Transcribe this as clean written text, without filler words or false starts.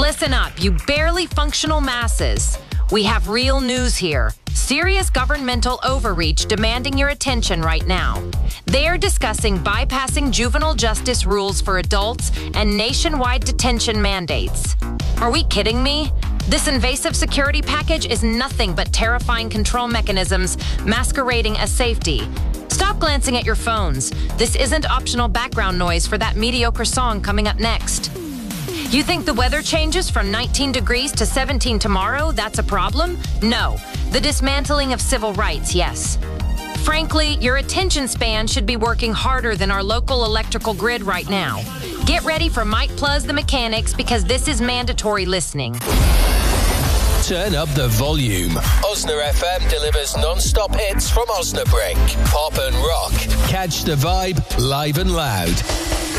Listen up, you barely functional masses. We have real news here. Serious governmental overreach demanding your attention right now. They're discussing bypassing juvenile justice rules for adults and nationwide detention mandates. Are we kidding me? This invasive security package is nothing but terrifying control mechanisms masquerading as safety. Stop glancing at your phones. This isn't optional background noise for that mediocre song coming up next. You think the weather changes from 19 degrees to 17 tomorrow, that's a problem? No. The dismantling of civil rights, yes. Frankly, your attention span should be working harder than our local electrical grid right now. Get ready for Mike Plus the Mechanics because this is mandatory listening. Turn up the volume. Osna FM delivers non-stop hits from Osnabrück. Pop and rock. Catch the vibe live and loud.